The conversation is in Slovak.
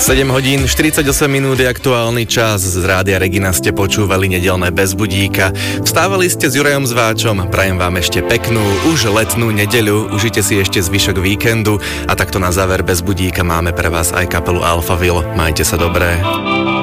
7 hodín 48 minút je aktuálny čas. Z Rádia Regina ste počúvali nedeľné Bez budíka. Vstávali ste s Jurajom Zváčom. Prajem vám ešte peknú, už letnú nedeľu. Užite si ešte zvyšok víkendu. A takto na záver Bez budíka máme pre vás aj kapelu Alphaville. Majte sa dobré.